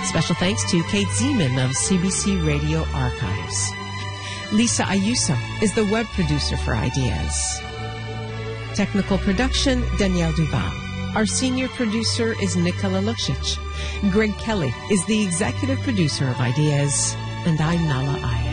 Special thanks to Kate Zeman of CBC Radio Archives. Lisa Ayuso is the web producer for Ideas. Technical production, Danielle Duval. Our senior producer is Nicola Luksic. Greg Kelly is the executive producer of Ideas, and I'm Nala Iyer.